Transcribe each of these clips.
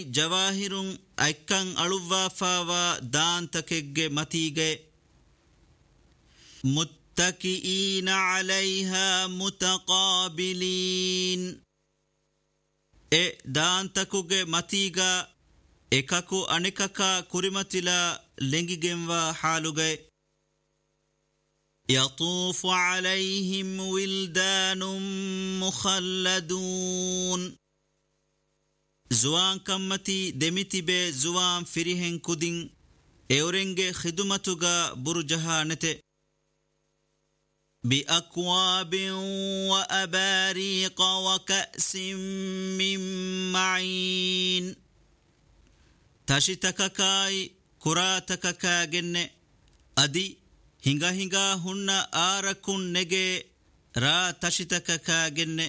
ಜವಾಹಿರುಂ ಐಕ್ಕಂ ಅಳುವಾಫಾವಾ ದಾಂತಕೆಗ್ಗೆ ಮತೀಗೆ ಮುತ್ತಕಿಈನ ಅಲೈಹಾ ಮುತಕಾಬಿಲೀನ್ ಎ ದಾಂತಕುಗೆ ಮತೀಗ ಎಕಕು ಅಣಿಕಕ ಕುರಿಮತಿಲ ಲೆಂಗಿಗೆಂವ ಹಾಲುಗೆ يطوف عليهم ولدان مخلدون زوان كمتي دمتي بي زوان فريهن كودين اورنگ خدمتوغا برجهانته بأكواب وأباريق وكأس من معين تشتككاي كراتككا جنة أدي ಹಿಂಗ ಹಿಂಗ ಹುಣ್ಣ ಆರಕುನ್ ನೆಗೆ ರಾ ತಶಿತಕಕ ಗೆನ್ನೆ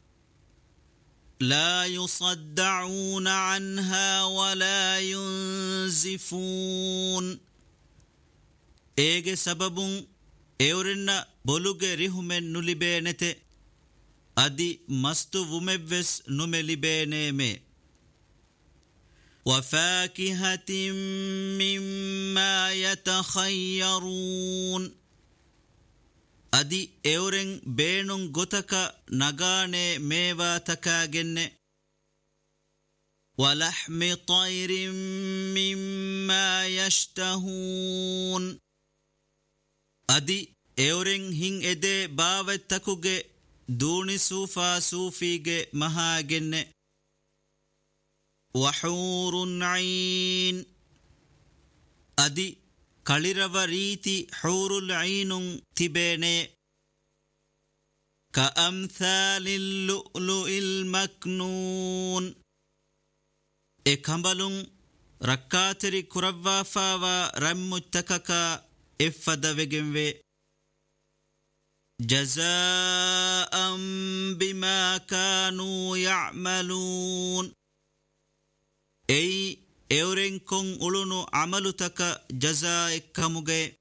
ಲಾ ಯುಸದ್ದಊನ ಅನ್ಹಾ ವಲಾ ಯುನ್ಜಿಫೂನ್ ಏಗೆ ಸಬಬುಂ ಎವರಿನ್ನ ಬೊಲುಗೆ ರಿಹುಮೆನ್ ನುಲಿಬೇನೆತೆ ಅದಿ ಮಸ್ತು ವುಮೆವ್ವೆಸ್ ನುಮೆಲಿಬೇನೇಮೆ وفاكهة مما يتخيرون أدي أورن بينون غتك نغاني ميوا تكاجن ولحم طير مما يشتهون أدي أورن هين إدي باوتكوغي دوني سوفا سوفيغي مهاجن وحور عين أدي كاليروريتي حور العين تبيني كأمثال اللؤلؤ المكنون إكمبلون ركاتري كربافا ورمتككا إفد وجنوي جزاء بما كانوا يعملون أي أورنكم أولونو عملتك جزاء كمجة